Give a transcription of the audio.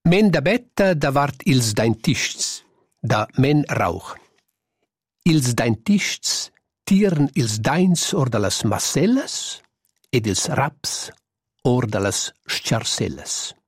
Men da betta davart ils dentists, da men rauch. Ils dentists tiren ils dains or da las massellas ed ils raps or da las sciarsellas.